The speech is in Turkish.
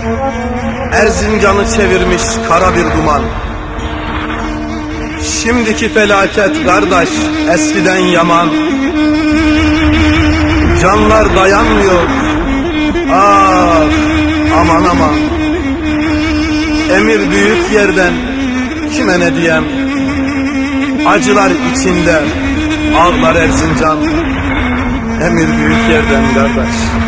Erzincan'ı çevirmiş kara bir duman. Şimdiki felaket kardeş eskiden yaman. Canlar dayanmıyor, ah aman aman. Emir büyük yerden, kime ne diyem. Acılar içinde ağlar Erzincan. Emir büyük yerden kardeş.